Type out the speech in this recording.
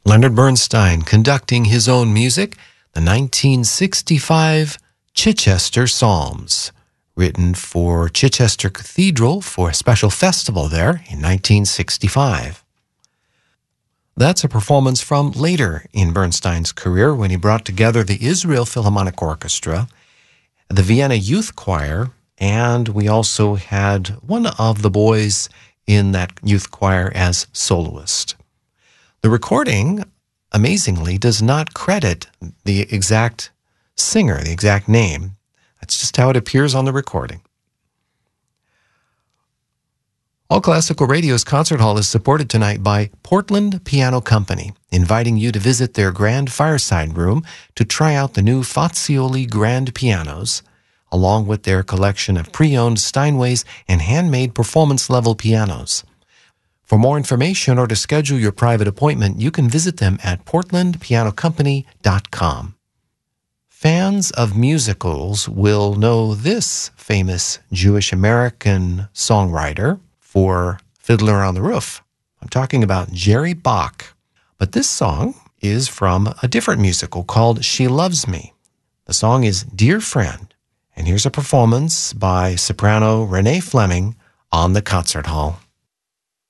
Leonard Bernstein conducting his own music, the 1965 Chichester Psalms, written for Chichester Cathedral for a special festival there in 1965. That's a performance from later in Bernstein's career when he brought together the Israel Philharmonic Orchestra, the Vienna Youth Choir, and we also had one of the boys in that youth choir as soloist. The recording, amazingly, does not credit the exact singer, the exact name. That's just how it appears on the recording. All Classical Radio's Concert Hall is supported tonight by Portland Piano Company, inviting you to visit their grand fireside room to try out the new Fazioli grand pianos, along with their collection of pre-owned Steinways and handmade performance-level pianos. For more information or to schedule your private appointment, you can visit them at portlandpianocompany.com. Fans of musicals will know this famous Jewish-American songwriter for Fiddler on the Roof. I'm talking about Jerry Bach. But this song is from a different musical called She Loves Me. The song is Dear Friend. And here's a performance by soprano Renee Fleming on the Concert Hall.